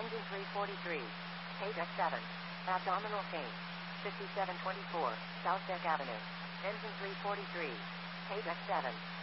Engine 343. Page X7. Abdominal pain. 5724, South Deck Avenue. Engine 343. Page X7.